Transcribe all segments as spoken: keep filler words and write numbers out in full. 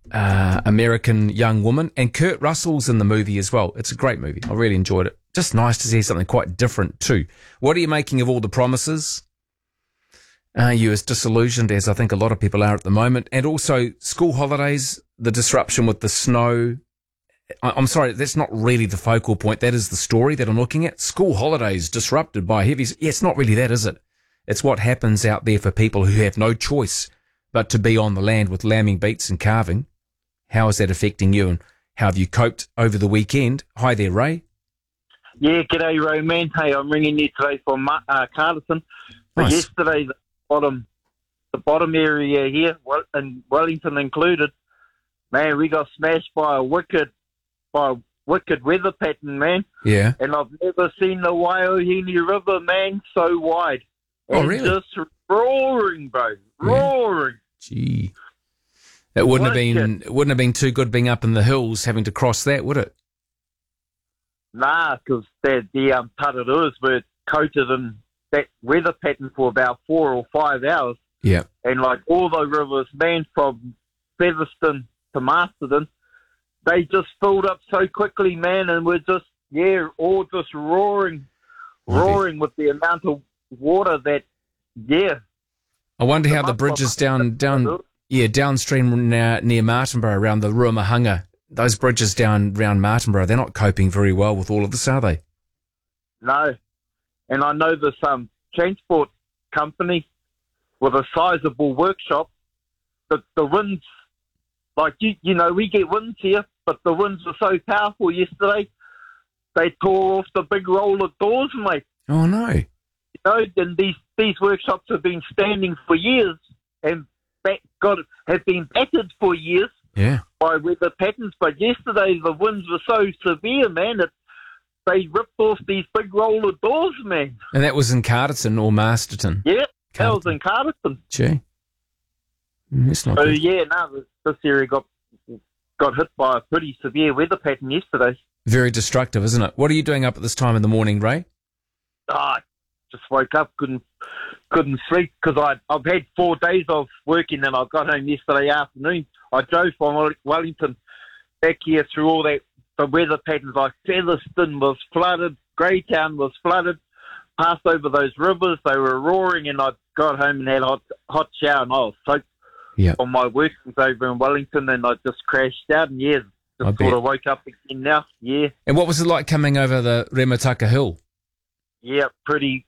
uh, American young woman, and Kurt Russell's in the movie as well. It's a great movie. I really enjoyed it. Just nice to see something quite different too. What are you making of all the promises? Are you as disillusioned as I think a lot of people are at the moment? And also school holidays, the disruption with the snow. I- I'm sorry, that's not really the focal point. That is the story that I'm looking at. School holidays disrupted by heavy. Yeah, it's not really that, is it? It's what happens out there for people who have no choice but to be on the land with lambing beats and carving. How is that affecting you, and how have you coped over the weekend? Hi there, Ray. Yeah, g'day, Ray, man. Hey, I'm ringing you today from uh, Carterton. Nice. Yesterday, the bottom, the bottom area here, well, and Wellington included, man, we got smashed by a wicked, by a wicked weather pattern, man. Yeah. And I've never seen the Waiohine River, man, so wide. Oh, and really? Just roaring, bro, roaring. Gee. It wouldn't have Wicked. been it wouldn't have been too good being up in the hills having to cross that, would it? Nah, because the, the um, Tararuas were coated in that weather pattern for about four or five hours. Yeah. And like all the rivers, man, from Featherston to Masterton, they just filled up so quickly, man, and we're just, yeah, all just roaring, Okay. roaring with the amount of water that, yeah. I wonder how the must- bridges down down yeah, downstream near, near Martinborough around the Ruamahanga, those bridges down around Martinborough, they're not coping very well with all of this, are they? No. And I know this um, transport company with a sizable workshop, but the winds, like, you, you know, we get winds here, but the winds were so powerful yesterday, they tore off the big roller doors, mate. Oh, no. You know, and these, these workshops have been standing for years and back, got have been battered for years Yeah. by weather patterns. But yesterday the winds were so severe, man, that they ripped off these big roller doors, man. And that was in Carterton or Masterton? Yeah, that was Carterton. in Carterton. Gee. Mm, That's not So good. yeah, no, this, this area got got hit by a pretty severe weather pattern yesterday. Very destructive, isn't it? What are you doing up at this time in the morning, Ray? Ah, just woke up, couldn't couldn't sleep because I I've had four days of working and I got home yesterday afternoon. I drove from Wellington back here through all that the weather patterns. Like Featherston was flooded, Greytown was flooded. Passed over those rivers, they were roaring, and I got home and had a hot hot shower, and I was soaked Yeah. on my workings over in Wellington, and I just crashed out, and yeah, I just bet. sort of woke up again now. Yeah, And what was it like coming over the Remataka Hill? yeah, pretty,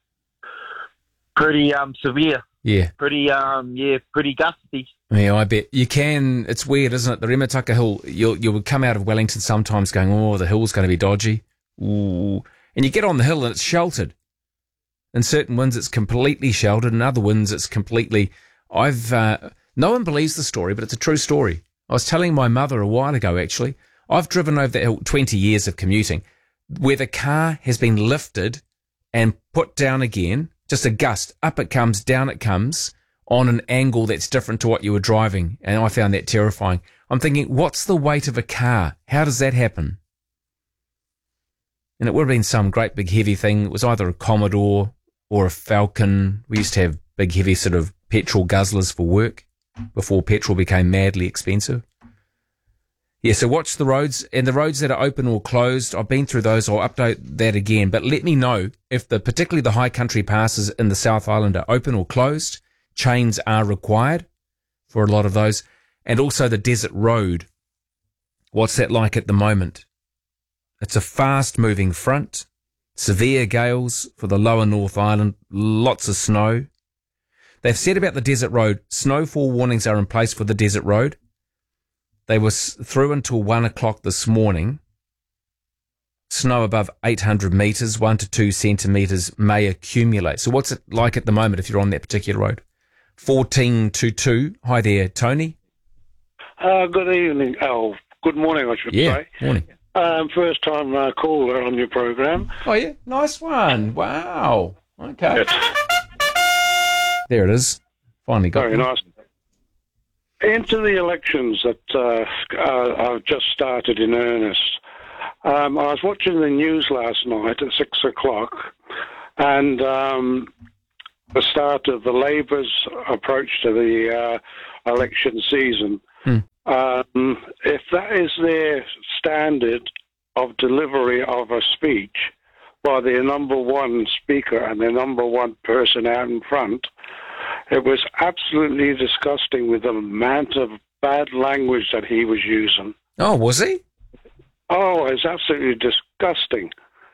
pretty um severe, Yeah. pretty um yeah, pretty gusty. Yeah, I bet. You can, it's weird, isn't it? The Remataka Hill, you'll, you would come out of Wellington sometimes going, oh, the hill's going to be dodgy. Ooh. And you get on the hill and it's sheltered. In certain winds, it's completely sheltered. In other winds, it's completely... I've... Uh, no one believes the story, but it's a true story. I was telling my mother a while ago, actually. I've driven over that hill twenty years of commuting, where the car has been lifted and put down again, just a gust. Up it comes, down it comes, on an angle that's different to what you were driving. And I found that terrifying. I'm thinking, what's the weight of a car? How does that happen? And it would have been some great big heavy thing. It was either a Commodore or a Falcon. We used to have big heavy sort of petrol guzzlers for work before petrol became madly expensive. Yeah, so watch the roads, and the roads that are open or closed, I've been through those, I'll update that again, but let me know if the, particularly the high country passes in the South Island are open or closed. Chains are required for a lot of those, and also the desert road. What's that like at the moment? It's a fast-moving front, severe gales for the lower North Island, lots of snow. They've said about the desert road, snowfall warnings are in place for the desert road. They were through until one o'clock this morning. Snow above eight hundred metres, one to two centimetres may accumulate. So what's it like at the moment if you're on that particular road? fourteen to two. Hi there, Tony. Uh, good evening. Oh, good morning, I should Yeah, say. morning. Um, first time uh, caller on your program. Oh, yeah, nice one. Wow. Okay. Yes. There it is. Finally got Very you. nice. Into the elections that uh, uh, have just started in earnest. Um, I was watching the news last night at six o'clock, and um, the start of the Labour's approach to the uh, election season. Hmm. Um, that is their standard of delivery of a speech by their number one speaker and their number one person out in front. It was absolutely disgusting with the amount of bad language that he was using. Oh, was he? Oh, it's absolutely disgusting.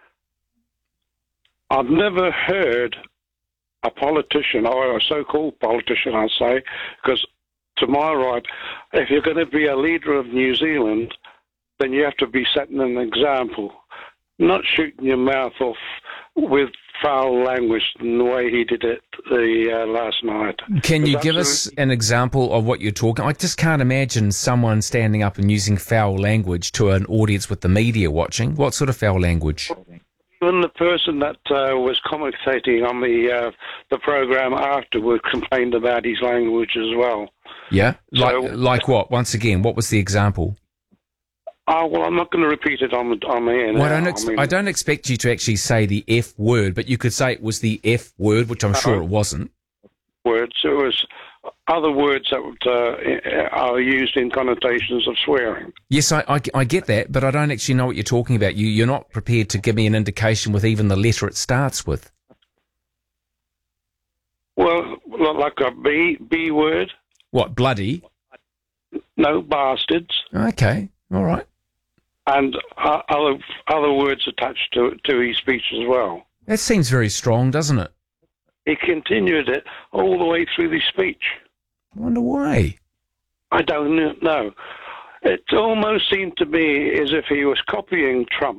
I've never heard a politician, or a so-called politician, I'll say, because to my right, if you're going to be a leader of New Zealand, then you have to be setting an example, not shooting your mouth off with foul language in the way he did it the uh, last night. Can you give us an example of what you're talking? I just can't imagine someone standing up and using foul language to an audience with the media watching. What sort of foul language? Even the person that uh, was commentating on the uh, the program afterward complained about his language as well. Yeah, like So- like what? Once again, what was the example? Oh, well, I'm not going to repeat it on the, on the air now. Well, I, don't ex- I mean, I don't expect you to actually say the F word, but you could say it was the F word, which I'm sure it wasn't. words. It was other words that uh, are used in connotations of swearing. Yes, I, I, I get that, but I don't actually know what you're talking about. You, you're not prepared to give me an indication with even the letter it starts with. Well, like a B, B word. What, bloody? No, bastards. Okay, all right. And uh, other other words attached to to his speech as well. That seems very strong, doesn't it? He continued it all the way through the speech. I wonder why. I don't know. It almost seemed to me as if he was copying Trump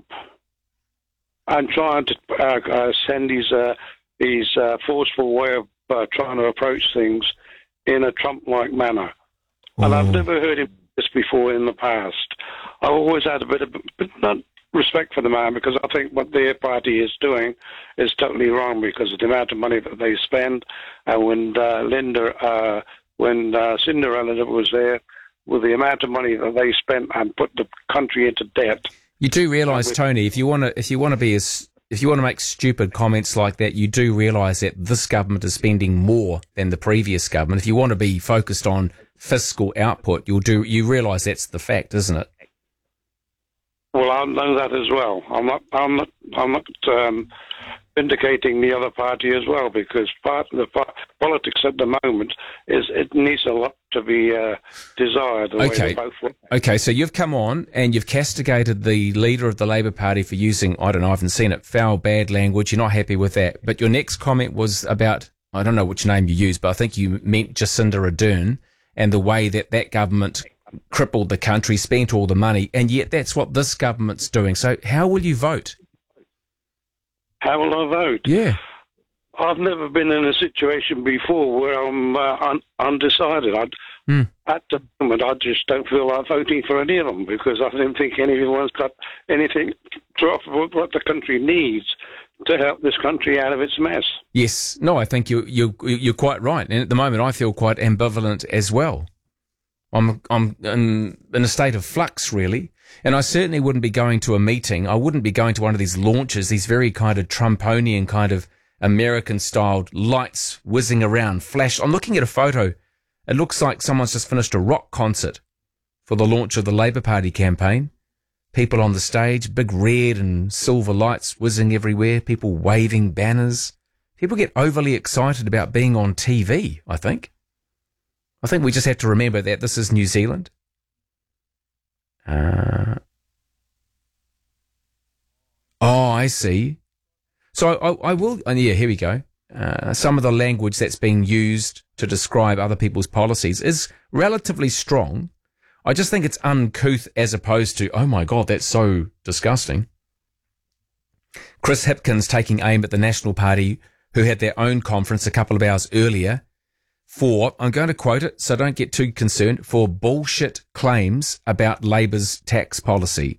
and trying to uh, uh, send his uh, his uh, forceful way of uh, trying to approach things in a Trump-like manner. And I've Ooh. never heard him do this before in the past. I've always had a bit of, but not respect for the man, because I think what their party is doing is totally wrong because of the amount of money that they spend. And when uh, Linda, uh, when uh, Cinderella was there, with the amount of money that they spent and put the country into debt. You do realise, Tony, if you want to, if you want to be as, if you want to make stupid comments like that, you do realise that this government is spending more than the previous government. If you want to be focused on fiscal output, you'll do. You realise that's the fact, isn't it? Well, I know that as well. I'm not. I'm not. I'm not um, vindicating the other party as well, because part of the po- politics at the moment is it needs a lot to be uh, desired. The way Okay. they both work. Okay, so you've come on and you've castigated the leader of the Labour Party for using, I don't know, I haven't seen it, foul, bad language. You're not happy with that. But your next comment was about, I don't know which name you used, but I think you meant Jacinda Ardern and the way that that government crippled the country, spent all the money, and yet that's what this government's doing. So how will you vote? How will I vote? Yeah. I've never been in a situation before where I'm uh, un- undecided. I, Hmm. At the moment, I just don't feel like voting for any of them because I don't think anyone's got anything to offer what the country needs to help this country out of its mess. Yes. No, I think you, you, you're quite right. And at the moment, I feel quite ambivalent as well. I'm, I'm in, in a state of flux, really. And I certainly wouldn't be going to a meeting. I wouldn't be going to one of these launches, these very kind of Trumponian kind of American-styled lights whizzing around, flash. I'm looking at a photo. It looks like someone's just finished a rock concert for the launch of the Labour Party campaign. People on the stage, big red and silver lights whizzing everywhere, people waving banners. People get overly excited about being on T V, I think. I think we just have to remember that this is New Zealand. Uh, oh, I see. So I, I will, and yeah, here we go. Uh, some of the language that's being used to describe other people's policies is relatively strong. I just think it's uncouth as opposed to, oh my God, that's so disgusting. Chris Hipkins taking aim at the National Party, who had their own conference a couple of hours earlier, for, I'm going to quote it, so don't get too concerned, for bullshit claims about Labour's tax policy.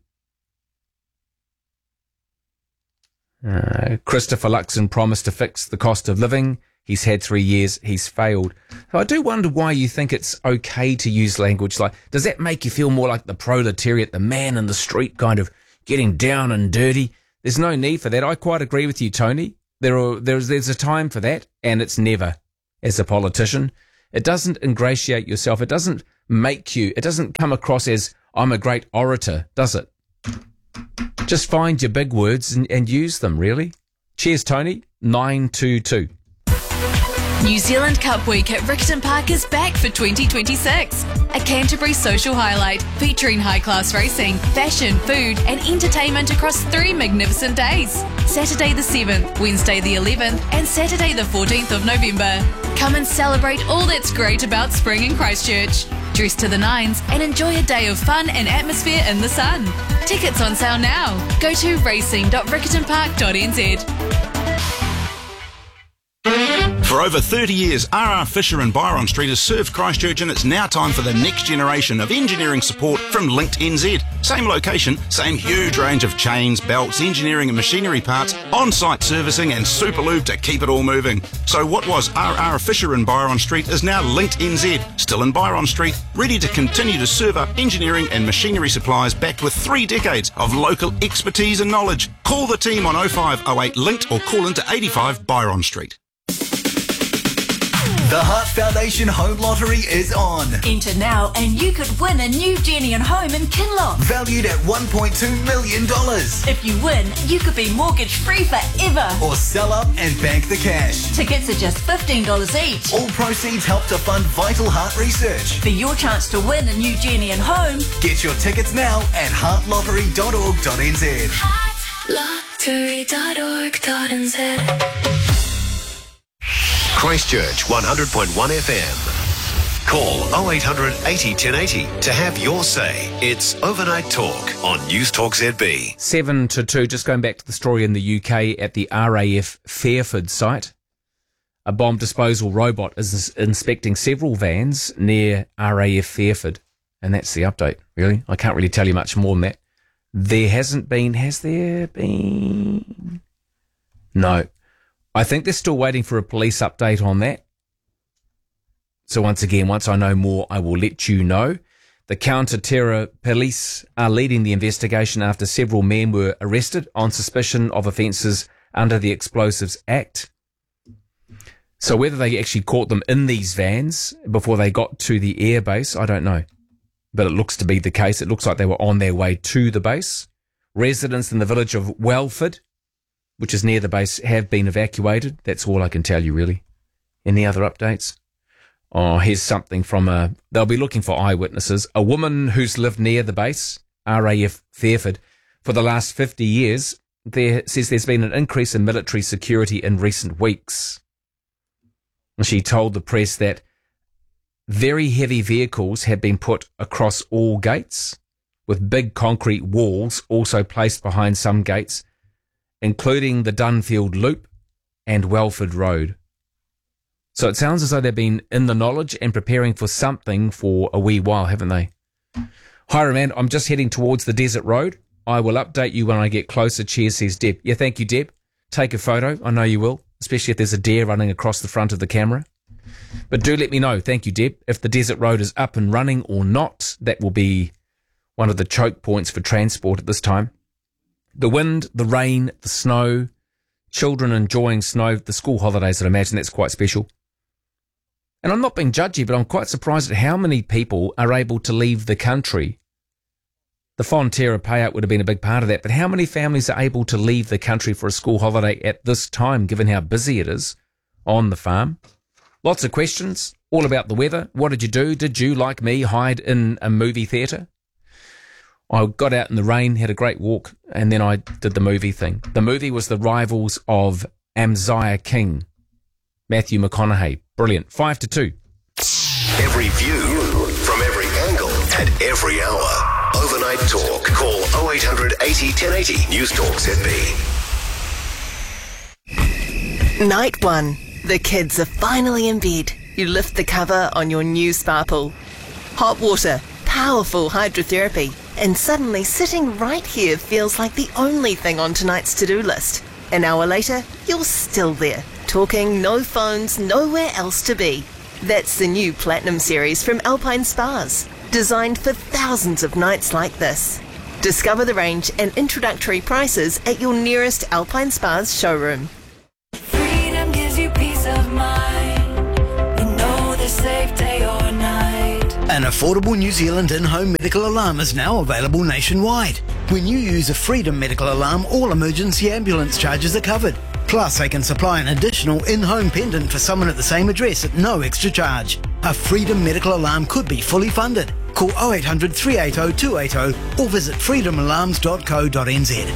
Uh, Christopher Luxon promised to fix the cost of living. He's had three years. He's failed. So I do wonder why you think it's okay to use language like, does that make you feel more like the proletariat, the man in the street kind of getting down and dirty? There's no need for that. I quite agree with you, Tony. There are, there's, there's a time for that, and it's never. As a politician, it doesn't ingratiate yourself. It doesn't make you, it doesn't come across as, I'm a great orator, does it? Just find your big words and, and use them, really. Cheers, Tony. nine two two. New Zealand Cup Week at Riccarton Park is back for twenty twenty-six. A Canterbury social highlight featuring high-class racing, fashion, food and entertainment across three magnificent days. Saturday the seventh, Wednesday the eleventh and Saturday the fourteenth of November. Come and celebrate all that's great about spring in Christchurch. Dress to the nines and enjoy a day of fun and atmosphere in the sun. Tickets on sale now. Go to racing dot riccarton park dot n z. For over thirty years, R R Fisher and Byron Street has served Christchurch, and it's now time for the next generation of engineering support from Linked N Z. Same location, same huge range of chains, belts, engineering and machinery parts, on-site servicing and super lube to keep it all moving. So what was R R Fisher and Byron Street is now Linked N Z, still in Byron Street, ready to continue to serve up engineering and machinery supplies backed with three decades of local expertise and knowledge. Call the team on oh five oh eight Linked or call into eighty-five Byron Street. The Heart Foundation Home Lottery is on. Enter now and you could win a new Genian home in Kinloch. Valued at one point two million dollars. If you win, you could be mortgage-free forever. Or sell up and bank the cash. Tickets are just fifteen dollars each. All proceeds help to fund vital heart research. For your chance to win a new Genian home, get your tickets now at heart lottery dot org dot n z. heart lottery dot org dot n z. Christchurch one hundred point one F M. Call oh eight hundred eighty ten eighty to have your say. It's Overnight Talk on News Talk Z B. seven to two, just going back to the story in the U K at the R A F Fairford site. A bomb disposal robot is inspecting several vans near R A F Fairford. And that's the update, really. I can't really tell you much more than that. There hasn't been, has there been? No. I think they're still waiting for a police update on that. So once again, once I know more, I will let you know. The counter-terror police are leading the investigation after several men were arrested on suspicion of offences under the Explosives Act. So whether they actually caught them in these vans before they got to the airbase, I don't know. But it looks to be the case. It looks like they were on their way to the base. Residents in the village of Welford, which is near the base, have been evacuated. That's all I can tell you, really. Any other updates? Oh, here's something from a... They'll be looking for eyewitnesses. A woman who's lived near the base, R A F Fairford, for the last fifty years, there says there's been an increase in military security in recent weeks. She told the press that very heavy vehicles have been put across all gates, with big concrete walls also placed behind some gates, including the Dunfield Loop and Welford Road. So it sounds as though they've been in the knowledge and preparing for something for a wee while, haven't they? Hi, Roman. I'm just heading towards the Desert Road. I will update you when I get closer. Cheers, says Deb. Yeah, thank you, Deb. Take a photo. I know you will, especially if there's a deer running across the front of the camera. But do let me know, thank you, Deb, if the Desert Road is up and running or not. That will be one of the choke points for transport at this time. The wind, the rain, the snow, children enjoying snow, the school holidays, I imagine that's quite special. And I'm not being judgy, but I'm quite surprised at how many people are able to leave the country. The Fonterra payout would have been a big part of that, but how many families are able to leave the country for a school holiday at this time, given how busy it is on the farm? Lots of questions, all about the weather. What did you do? Did you, like me, hide in a movie theatre? I got out in the rain, had a great walk, and then I did the movie thing. The movie was The Rivals of Amaziah King. Matthew McConaughey. Brilliant. Five to two. Every view, from every angle, at every hour. Overnight Talk. Call oh eight hundred eighty ten eighty. News Talk Z B. Night one. The kids are finally in bed. You lift the cover on your new Sparkle. Hot water, powerful hydrotherapy, and suddenly sitting right here feels like the only thing on tonight's to-do list. An hour later, you're still there, talking, no phones, nowhere else to be. That's the new Platinum series from Alpine Spas, designed for thousands of nights like this. Discover the range and introductory prices at your nearest Alpine Spas showroom. Freedom gives you peace of mind. You know the safe day or night. An affordable New Zealand in-home medical alarm is now available nationwide. When you use a Freedom medical alarm, all emergency ambulance charges are covered. Plus, they can supply an additional in-home pendant for someone at the same address at no extra charge. A Freedom medical alarm could be fully funded. Call oh eight hundred, three eight oh, two eight oh or visit freedom alarms dot co dot n z.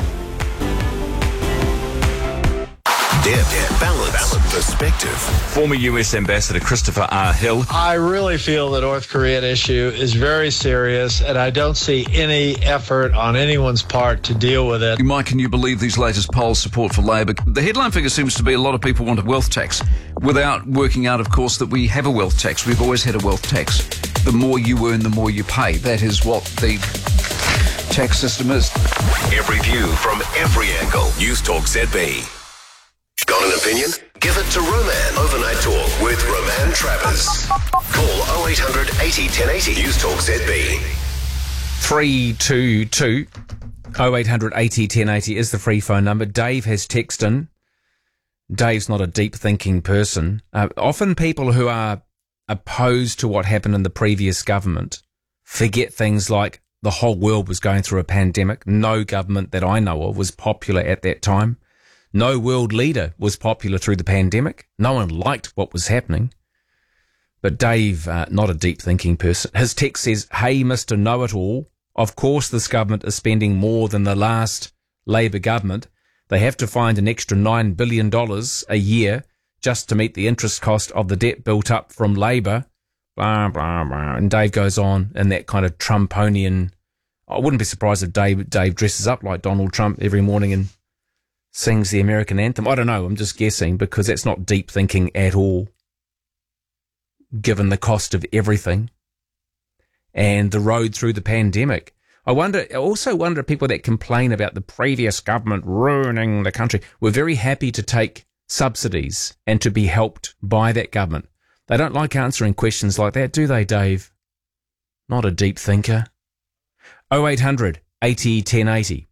Depth, balance, balance, perspective. Former U S Ambassador Christopher R. Hill. I really feel the North Korean issue is very serious, and I don't see any effort on anyone's part to deal with it. Mike, can you believe these latest polls support for Labor? The headline figure seems to be a lot of people want a wealth tax, without working out, of course, that we have a wealth tax. We've always had a wealth tax. The more you earn, the more you pay. That is what the tax system is. Every view from every angle. News Talk Z B. Got an opinion? Give it to Roman. Overnight Talk with Roman Travers. Call oh eight hundred, eighty, ten eighty. News Talk Z B. three two two oh eight hundred, eighty, ten eighty is the free phone number. Dave has texted in. Dave's not a deep-thinking person. Uh, often people who are opposed to what happened in the previous government forget things like the whole world was going through a pandemic. No government that I know of was popular at that time. No world leader was popular through the pandemic. No one liked what was happening. But Dave, uh, not a deep-thinking person. His text says, "Hey, Mister Know-it-all, of course this government is spending more than the last Labor government. They have to find an extra nine billion dollars a year just to meet the interest cost of the debt built up from Labor." Blah, blah, blah. And Dave goes on in that kind of Trumponian. I wouldn't be surprised if Dave, Dave dresses up like Donald Trump every morning and sings the American anthem. I don't know. I'm just guessing because that's not deep thinking at all, given the cost of everything and the road through the pandemic. I wonder, I also wonder if people that complain about the previous government ruining the country were very happy to take subsidies and to be helped by that government. They don't like answering questions like that, do they, Dave? Not a deep thinker. oh eight hundred, eighty, ten eighty.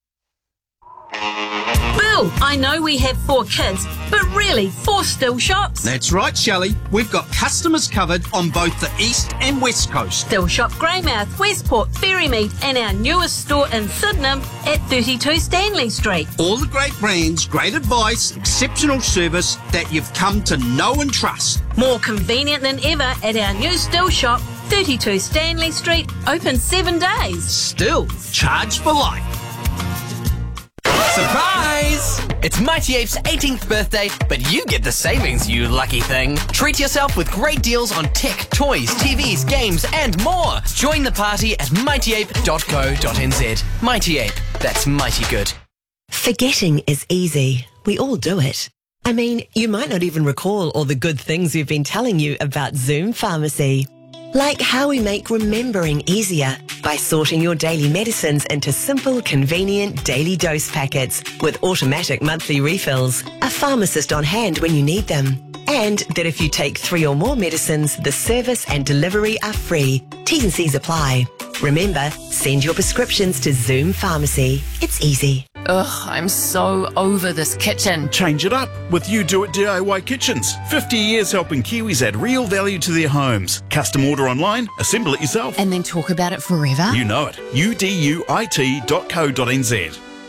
Bill, I know we have four kids, but really, four still shops? That's right, Shelley. We've got customers covered on both the east and west coast. Still Shop Greymouth, Westport, Ferrymead, and our newest store in Sydenham at thirty-two Stanley Street. All the great brands, great advice, exceptional service that you've come to know and trust. More convenient than ever at our new Still Shop, thirty-two Stanley Street, open seven days. Still, charged for life. Surprise! It's Mighty Ape's eighteenth birthday, but you get the savings, you lucky thing. Treat yourself with great deals on tech, toys, T Vs, games, and more. Join the party at mighty ape dot co dot n z. Mighty Ape, that's mighty good. Forgetting is easy. We all do it. I mean, you might not even recall all the good things we've been telling you about Zoom Pharmacy. Like how we make remembering easier by sorting your daily medicines into simple, convenient daily dose packets with automatic monthly refills, a pharmacist on hand when you need them. And that if you take three or more medicines, the service and delivery are free. T's and C's apply. Remember, send your prescriptions to Zoom Pharmacy. It's easy. Ugh, I'm so over this kitchen. Change it up with You Do It D I Y Kitchens. fifty years helping Kiwis add real value to their homes. Custom order online, assemble it yourself. And then talk about it forever? You know it. U D U I T dot co dot n z.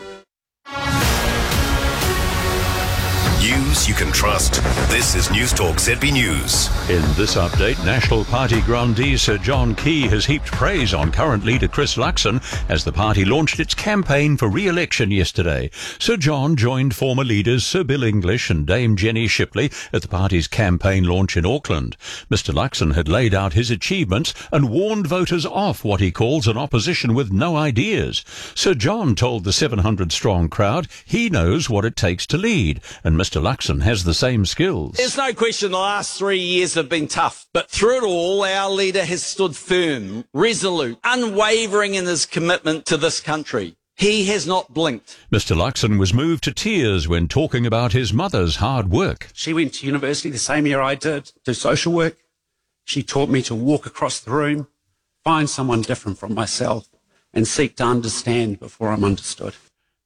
News you can trust. This is News Talk Z B News. In this update, National Party grandee Sir John Key has heaped praise on current leader Chris Luxon as the party launched its campaign for re-election yesterday. Sir John joined former leaders Sir Bill English and Dame Jenny Shipley at the party's campaign launch in Auckland. Mister Luxon had laid out his achievements and warned voters off what he calls an opposition with no ideas. Sir John told the seven hundred strong crowd he knows what it takes to lead, and Mister Luxon has the same skills. There's no question the last three years have been tough, but through it all, our leader has stood firm, resolute, unwavering in his commitment to this country. He has not blinked. Mister Luxon was moved to tears when talking about his mother's hard work. She went to university the same year I did, do social work. She taught me to walk across the room, find someone different from myself, and seek to understand before I'm understood.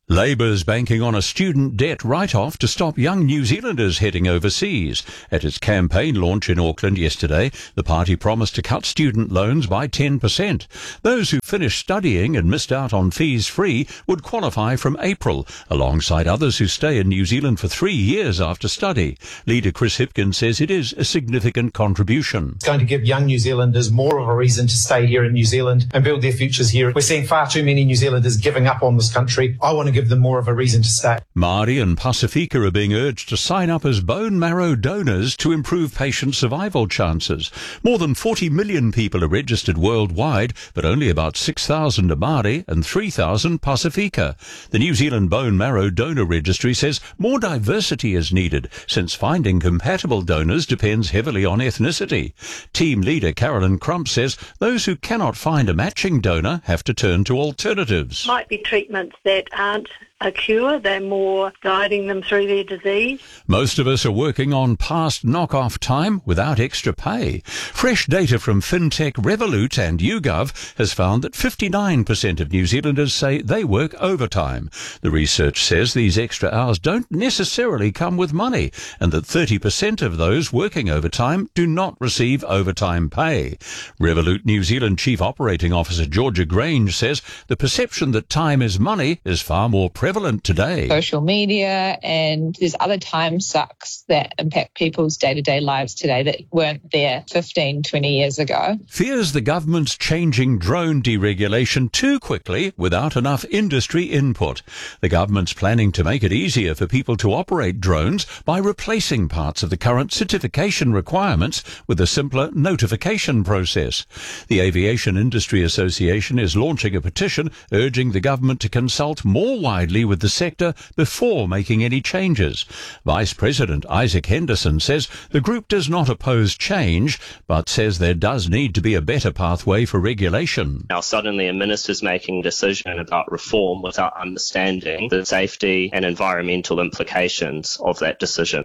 Labour's banking on a student debt write-off to stop young New Zealanders heading overseas. At its campaign launch in Auckland yesterday, the party promised to cut student loans by ten percent. Those who finished studying and missed out on fees free would qualify from April, alongside others who stay in New Zealand for three years after study. Leader Chris Hipkins says it is a significant contribution. It's going to give young New Zealanders more of a reason to stay here in New Zealand and build their futures here. We're seeing far too many New Zealanders giving up on this country. I want to give them more of a reason to stay. Māori and Pasifika are being urged to sign up as bone marrow donors to improve patient survival chances. More than forty million people are registered worldwide, but only about six thousand are Māori and three thousand Pasifika. The New Zealand Bone Marrow Donor Registry says more diversity is needed, since finding compatible donors depends heavily on ethnicity. Team leader Carolyn Crump says those who cannot find a matching donor have to turn to alternatives. Might be treatments that aren't a cure, they're more guiding them through their disease. Most of us are working on past knock-off time without extra pay. Fresh data from FinTech Revolut and YouGov has found that fifty-nine percent of New Zealanders say they work overtime. The research says these extra hours don't necessarily come with money, and that thirty percent of those working overtime do not receive overtime pay. Revolut New Zealand Chief Operating Officer Georgia Grange says the perception that time is money is far more prevalent prevalent today. Social media, and there's other time sucks that impact people's day-to-day lives today that weren't there fifteen, twenty years ago. Fears the government's changing drone deregulation too quickly without enough industry input. The government's planning to make it easier for people to operate drones by replacing parts of the current certification requirements with a simpler notification process. The Aviation Industry Association is launching a petition urging the government to consult more widely with the sector before making any changes. Vice President Isaac Henderson says the group does not oppose change, but says there does need to be a better pathway for regulation. Now suddenly a minister's making a decision about reform without understanding the safety and environmental implications of that decision.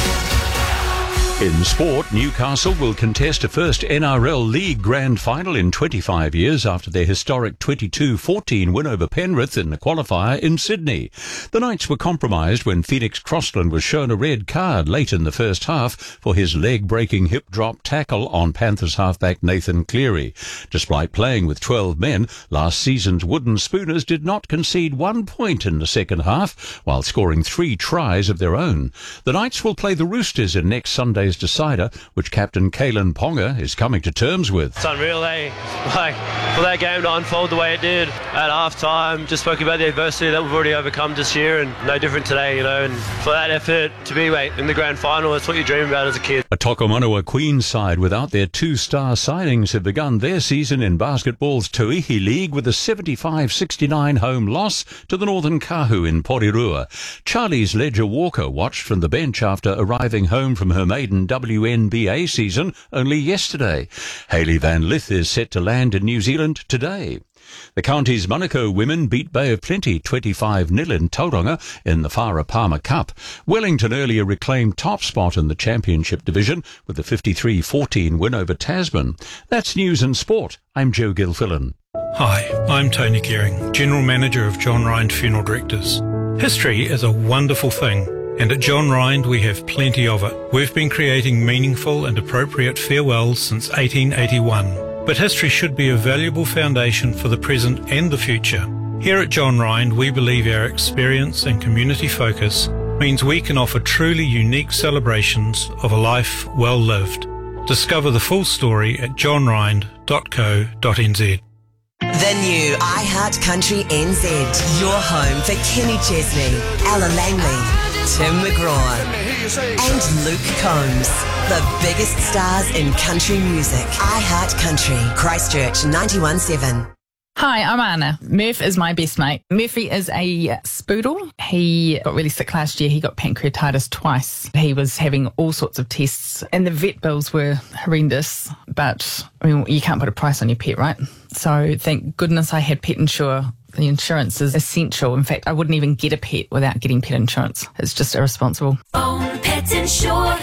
In sport, Newcastle will contest a first N R L League Grand Final in twenty-five years after their historic twenty-two fourteen win over Penrith in the qualifier in Sydney. The Knights were compromised when Phoenix Crossland was shown a red card late in the first half for his leg-breaking hip-drop tackle on Panthers halfback Nathan Cleary. Despite playing with twelve men, last season's Wooden Spooners did not concede one point in the second half, while scoring three tries of their own. The Knights will play the Roosters in next Sunday's decider, which captain Kalen Ponga is coming to terms with. It's unreal, eh? Like, for that game to unfold the way it did at half time, just spoke about the adversity that we've already overcome this year, and no different today, you know, and for that effort to be wait, in the grand final, that's what you dream about as a kid. A Tokomanawa Queens side without their two-star signings have begun their season in basketball's Tauihi League with a seventy-five sixty-nine home loss to the Northern Kahu in Porirua. Charlie's Ledger Walker watched from the bench after arriving home from her maiden W N B A season only yesterday. Hayley Van Lith is set to land in New Zealand today. The county's Manukau women beat Bay of Plenty twenty-five nil in Tauranga in the Farah Palmer Cup. Wellington earlier reclaimed top spot in the championship division with a fifty-three fourteen win over Tasman. That's news and sport. I'm Joe Gilfillan. Hi, I'm Tony Gehring, General Manager of John Rind Funeral Directors. History is a wonderful thing, and at John Rind we have plenty of it. We've been creating meaningful and appropriate farewells since eighteen eighty-one. But history should be a valuable foundation for the present and the future. Here at John Rind, we believe our experience and community focus means we can offer truly unique celebrations of a life well lived. Discover the full story at john rind dot co dot n z. The new iHeart Country N Z, your home for Kenny Chesney, Ella Langley, Tim McGraw, and Luke Combs. The biggest stars in country music. iHeart Country, Christchurch ninety-one point seven. Hi, I'm Anna. Murph is my best mate. Murphy is a spoodle. He got really sick last year. He got pancreatitis twice. He was having all sorts of tests and the vet bills were horrendous. But, I mean, you can't put a price on your pet, right? So thank goodness I had Pet Insure. The insurance is essential. In fact, I wouldn't even get a pet without getting pet insurance. It's just irresponsible. Phone Pet Insure.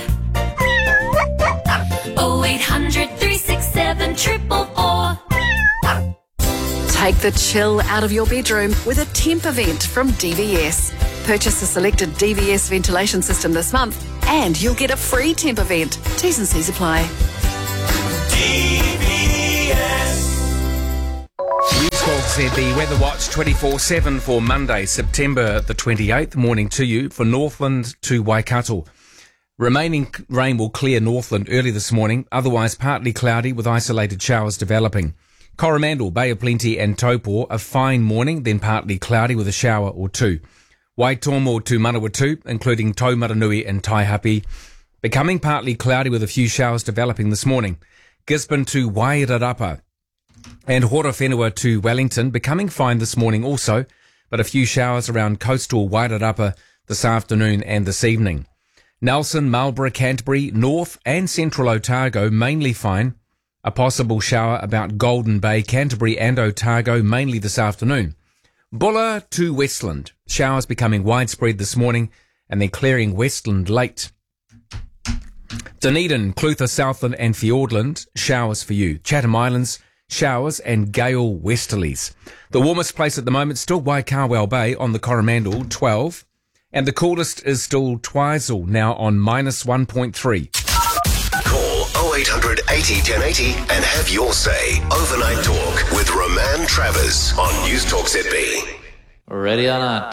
oh eight hundred, three six seven, four four four. Take the chill out of your bedroom with a temp event from D V S. Purchase a selected D V S ventilation system this month and you'll get a free temp event. T's and C's apply. D V S. News Talk Z B Weather Watch twenty-four seven for Monday, September the twenty-eighth. Morning to you for Northland to Waikato. Remaining rain will clear Northland early this morning, otherwise partly cloudy with isolated showers developing. Coromandel, Bay of Plenty and Taupo, a fine morning, then partly cloudy with a shower or two. Waitomo to Manawatu, including Taumaranui and Taihape, becoming partly cloudy with a few showers developing this morning. Gisborne to Wairarapa and Horowhenua to Wellington, becoming fine this morning also, but a few showers around coastal Wairarapa this afternoon and this evening. Nelson, Marlborough, Canterbury, North and Central Otago, mainly fine. A possible shower about Golden Bay, Canterbury and Otago, mainly this afternoon. Bulla to Westland. Showers becoming widespread this morning and then clearing Westland late. Dunedin, Clutha, Southland and Fiordland. Showers for you. Chatham Islands, showers and gale westerlies. The warmest place at the moment still Waikawau Bay on the Coromandel, twelve. And the coolest is still Twizel, now on minus one point three. Call oh eight hundred eighty ten eighty and have your say. Overnight Talk with Roman Travers on News Talk Z B. Ready or not.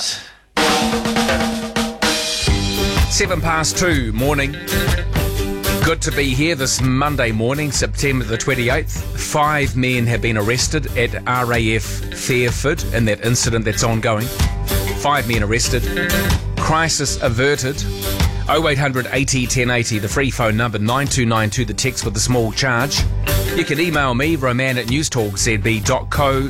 Seven past two, morning. Good to be here this Monday morning, September the twenty-eighth. Five men have been arrested at R A F Fairford in that incident that's ongoing. Five men arrested. Crisis averted. oh eight hundred eighty ten eighty, the free phone number, nine two nine two, the text with the small charge. You can email me, roman at newstalk z b dot co